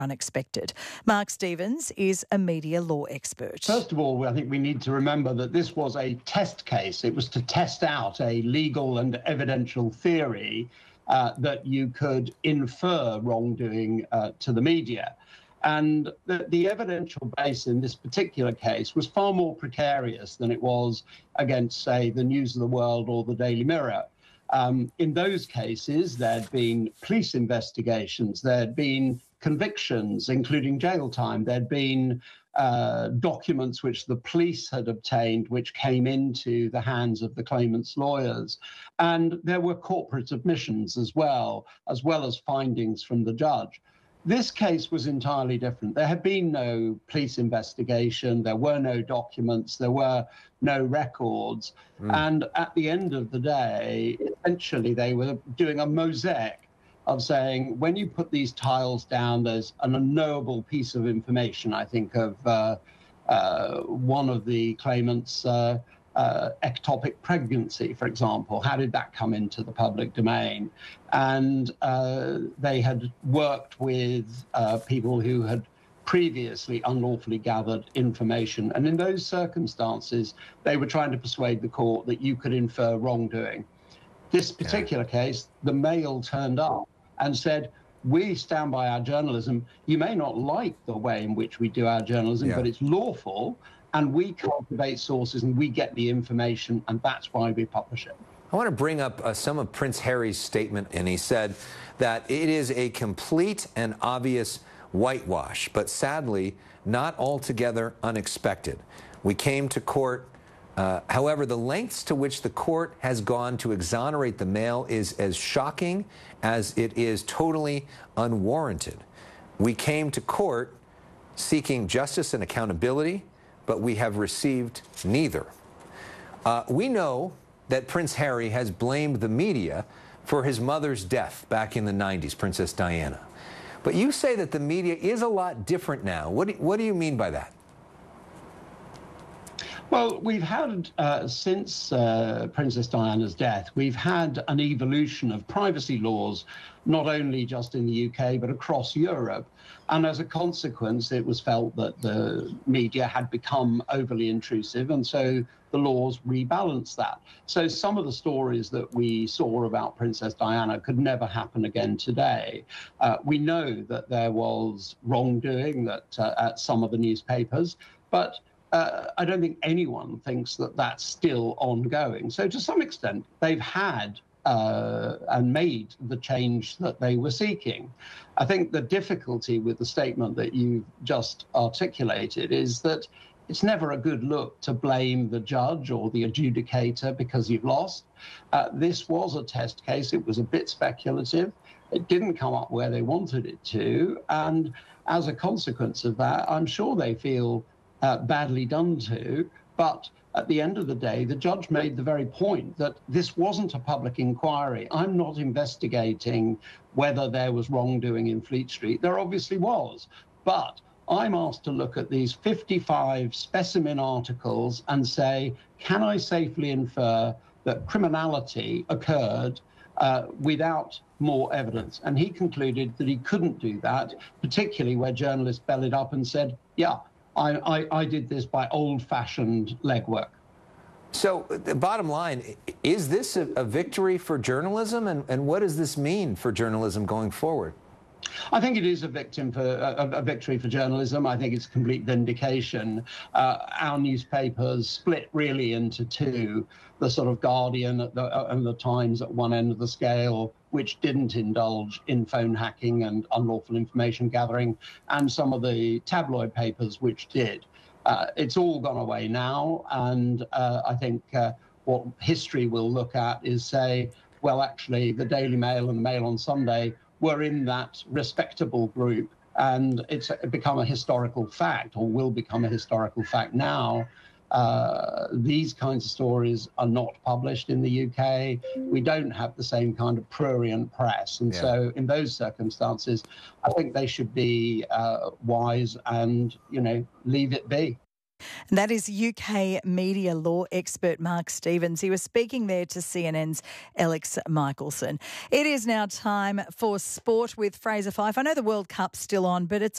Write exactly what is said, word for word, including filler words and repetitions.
unexpected. Mark Stevens is a media law expert. First of all, I think we need to remember that this was a test case. It was to test out a legal and evidential theory uh, that you could infer wrongdoing uh, to the media. And the, the evidential base in this particular case was far more precarious than it was against, say, the News of the World or the Daily Mirror. Um, in those cases, there'd been police investigations, there'd been convictions, including jail time, there'd been uh, documents which the police had obtained, which came into the hands of the claimant's lawyers. And there were corporate admissions as well, as well as findings from the judge. This case was entirely different. There had been no police investigation, there were no documents, there were no records. Mm. And at the end of the day, essentially they were doing a mosaic of saying, when you put these tiles down, there's an unknowable piece of information. I think of uh, uh, one of the claimants' uh, Uh, ectopic pregnancy, for example. How did that come into the public domain? And uh, they had worked with uh, people who had previously unlawfully gathered information. And in those circumstances, they were trying to persuade the court that you could infer wrongdoing. This particular yeah. case, the Mail turned up and said, we stand by our journalism. You may not like the way in which we do our journalism, yeah. but it's lawful. And we cultivate sources and we get the information, and that's why we publish it. I want to bring up uh, some of Prince Harry's statement, and he said that it is a complete and obvious whitewash, but sadly, not altogether unexpected. We came to court. Uh, however, the lengths to which the court has gone to exonerate the Mail is as shocking as it is totally unwarranted. We came to court seeking justice and accountability, but we have received neither. Uh, we know that Prince Harry has blamed the media for his mother's death back in the nineties, Princess Diana. But you say that the media is a lot different now. What do, what do you mean by that? Well, we've had, uh, since uh, Princess Diana's death, we've had an evolution of privacy laws, not only just in the U K, but across Europe. And as a consequence, it was felt that the media had become overly intrusive, and so the laws rebalanced that. So some of the stories that we saw about Princess Diana could never happen again today. Uh, we know that there was wrongdoing that, uh, at some of the newspapers, but Uh, I don't think anyone thinks that that's still ongoing. So to some extent, they've had uh, and made the change that they were seeking. I think the difficulty with the statement that you've just articulated is that it's never a good look to blame the judge or the adjudicator because you've lost. Uh, this was a test case. It was a bit speculative. It didn't come up where they wanted it to. And as a consequence of that, I'm sure they feel Uh, badly done to, but at the end of the day, the judge made the very point that this wasn't a public inquiry. I'm not investigating whether there was wrongdoing in Fleet Street. There obviously was, but I'm asked to look at these fifty-five specimen articles and say, can I safely infer that criminality occurred uh, without more evidence? And he concluded that he couldn't do that, particularly where journalists bellied up and said, yeah, I, I, I did this by old-fashioned legwork. So the bottom line, is this a, a victory for journalism, and, and what does this mean for journalism going forward? I think it is a victim for a, a victory for journalism. I think it's a complete vindication. Uh, our newspapers split really into two: the sort of Guardian at the, uh, and the Times at one end of the scale, which didn't indulge in phone hacking and unlawful information gathering, and some of the tabloid papers which did. Uh, it's all gone away now, and uh, I think uh, what history will look at is say, well, actually, the Daily Mail and the Mail on Sunday were in that respectable group, and it's become a historical fact, or will become a historical fact now. Uh, these kinds of stories are not published in the U K. We don't have the same kind of prurient press. And yeah. so in those circumstances, I think they should be uh, wise and, you know, leave it be. And that is U K media law expert Mark Stevens. He was speaking there to C N N's Alex Michelson. It is now time for sport with Fraser Fyfe. I know the World Cup's still on, but it's